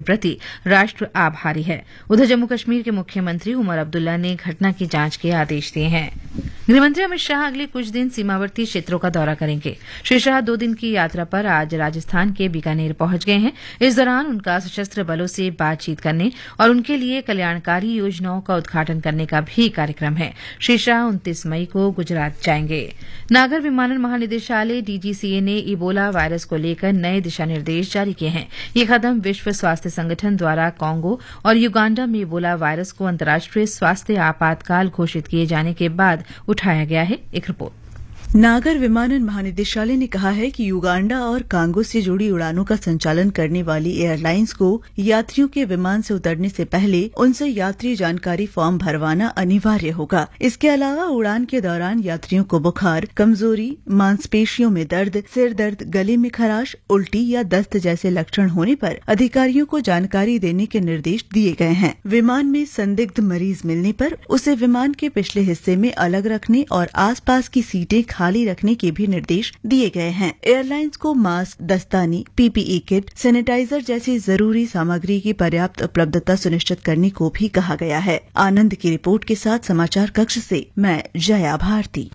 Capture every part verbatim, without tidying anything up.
प्रति राष्ट्र आभारी है। उधर जम्मू कश्मीर के मुख्यमंत्री उमर अब्दुल्ला ने घटना की जांच के आदेश दिए हैं। गृहमंत्री अमित शाह अगले कुछ दिन सीमावर्ती क्षेत्रों का दौरा करेंगे। श्री शाह दो दिन की यात्रा पर आज राजस्थान के बीकानेर पहुंच गए हैं। इस दौरान उनका सशस्त्र बलों से बातचीत करने और उनके लिए कल्याणकारी योजनाओं का उद्घाटन करने का भी कार्यक्रम है। श्री शाह उनतीस मई को गुजरात जाएंगे। नागर विमानन महानिदेशालय डीजीसीए ने इबोला वायरस को लेकर नए दिशा निर्देश जारी किए हैं। ये कदम विश्व स्वास्थ्य संगठन द्वारा कांगो और युगांडा में इबोला वायरस को अंतर्राष्ट्रीय स्वास्थ्य आपातकाल घोषित किए जाने के बाद उठाया गया है। एक रिपोर्ट। नागर विमानन महानिदेशालय ने कहा है कि युगांडा और कांगो से जुड़ी उड़ानों का संचालन करने वाली एयरलाइंस को यात्रियों के विमान से उतरने से पहले उनसे यात्री जानकारी फॉर्म भरवाना अनिवार्य होगा। इसके अलावा उड़ान के दौरान यात्रियों को बुखार, कमजोरी, मांसपेशियों में दर्द, सिर दर्द, गले में खराश, उल्टी या दस्त जैसे लक्षण होने पर अधिकारियों को जानकारी देने के निर्देश दिए गए हैं। विमान में संदिग्ध मरीज मिलने पर उसे विमान के पिछले हिस्से में अलग रखने और आसपास की सीटें खाली रखने के भी निर्देश दिए गए हैं। एयरलाइंस को मास्क, दस्ताने, पीपीई किट, सैनिटाइजर जैसी जरूरी सामग्री की पर्याप्त उपलब्धता सुनिश्चित करने को भी कहा गया है। आनंद की रिपोर्ट के साथ समाचार कक्ष से मैं जया भारती।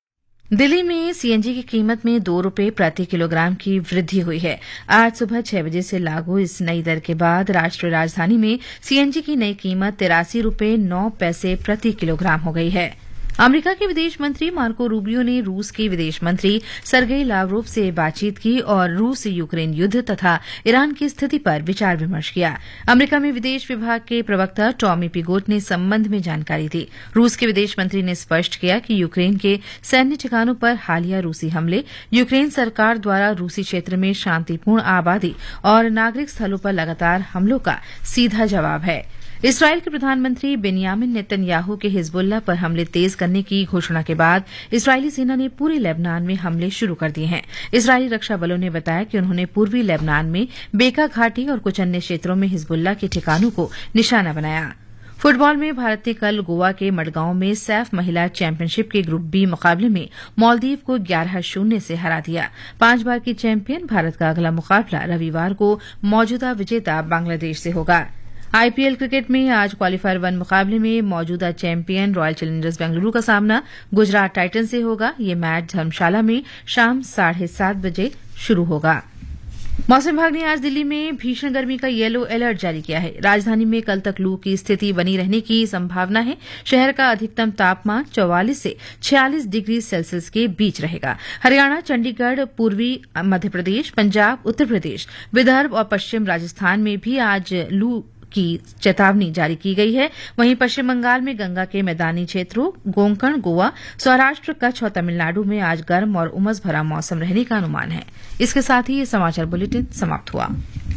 दिल्ली में सीएनजी की कीमत में दो रुपये प्रति किलोग्राम की वृद्धि हुई है। आज सुबह छह बजे से लागू इस नई दर के बाद राष्ट्रीय राजधानी में सीएनजी की नई कीमत तिरासी रुपये नौ पैसे प्रति किलोग्राम हो गई है। अमेरिका के विदेश मंत्री मार्को रूबियो ने रूस के विदेश मंत्री सरगेई लावरोव से बातचीत की और रूस यूक्रेन युद्ध तथा ईरान की स्थिति पर विचार विमर्श किया। अमेरिका में विदेश विभाग के प्रवक्ता टॉमी पिगोट ने संबंध में जानकारी दी। रूस के विदेश मंत्री ने स्पष्ट किया कि यूक्रेन के सैन्य ठिकानों पर हालिया रूसी हमले यूक्रेन सरकार द्वारा रूसी क्षेत्र में शांतिपूर्ण आबादी और नागरिक स्थलों पर लगातार हमलों का सीधा जवाब है। इसराइल के प्रधानमंत्री बेनियामिन नेतन्याहू के हिजबुल्लाह पर हमले तेज करने की घोषणा के बाद इस्राएली सेना ने पूरे लेबनान में हमले शुरू कर दिए हैं। इस्राएली रक्षा बलों ने बताया कि उन्होंने पूर्वी लेबनान में बेका घाटी और कुछ अन्य क्षेत्रों में हिजबुल्लाह के ठिकानों को निशाना बनाया। फुटबॉल में भारत ने कल गोवा के मडगांव में सैफ महिला चैंपियनशिप के ग्रुप बी मुकाबले में मालदीव को ग्यारह शून्य से हरा दिया। पांच बार की चैंपियन भारत का अगला मुकाबला रविवार को मौजूदा विजेता बांग्लादेश से होगा। आईपीएल क्रिकेट में आज क्वालीफायर वन मुकाबले में मौजूदा चैंपियन रॉयल चैलेंजर्स बेंगलुरू का सामना गुजरात टाइटंस से होगा। ये मैच धर्मशाला में शाम साढ़े सात बजे शुरू होगा। मौसम विभाग ने आज दिल्ली में भीषण गर्मी का येलो अलर्ट जारी किया है। राजधानी में कल तक लू की स्थिति बनी रहने की संभावना है। शहर का अधिकतम तापमान चौवालीस से छियालीस डिग्री सेल्सियस के बीच रहेगा। हरियाणा, चंडीगढ़, पूर्वी मध्य प्रदेश, पंजाब, उत्तर प्रदेश, विदर्भ और पश्चिम राजस्थान में भी आज लू की चेतावनी जारी की गई है। वहीं पश्चिम बंगाल में गंगा के मैदानी क्षेत्रों, कोंकण, गोवा, सौराष्ट्र, कच्छ और तमिलनाडु में आज गर्म और उमस भरा मौसम रहने का अनुमान है। इसके साथ ही ये समाचार बुलेटिन समाप्त हुआ।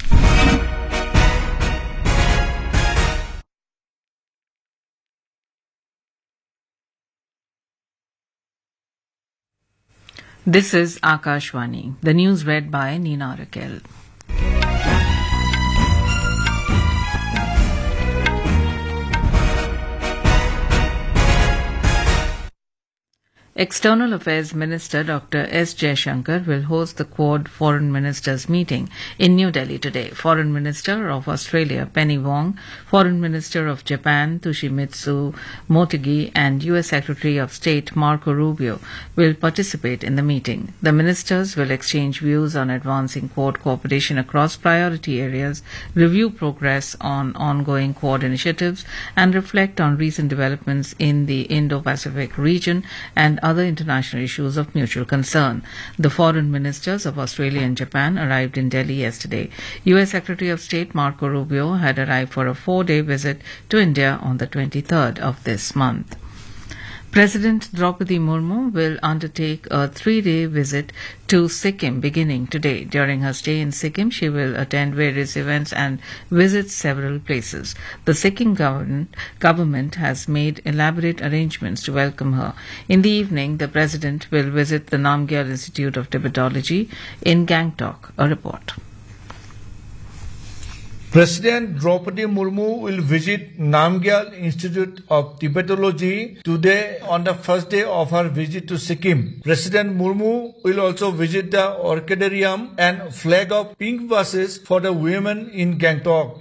This is Akashvani. The news read by Neena Raquel. External Affairs Minister Doctor S. Jaishankar will host the Quad Foreign Ministers meeting in New Delhi today. Foreign Minister of Australia Penny Wong, Foreign Minister of Japan Toshimitsu Motegi and U S Secretary of State Marco Rubio will participate in the meeting. The ministers will exchange views on advancing Quad cooperation across priority areas, review progress on ongoing Quad initiatives, and reflect on recent developments in the Indo-Pacific region and other international issues of mutual concern. The foreign ministers of Australia and Japan arrived in Delhi yesterday. U S Secretary of State Marco Rubio had arrived for a four-day visit to India on the twenty-third of this month. President Draupadi Murmu will undertake a three-day visit to Sikkim beginning today. During her stay in Sikkim, she will attend various events and visit several places. The Sikkim government, government has made elaborate arrangements to welcome her. In the evening, the President will visit the Namgyal Institute of Tibetology in Gangtok. A report. President Draupadi Murmu will visit Namgyal Institute of Tibetology today on the first day of her visit to Sikkim. President Murmu will also visit the Orchidarium and flag off pink vases for the women in Gangtok.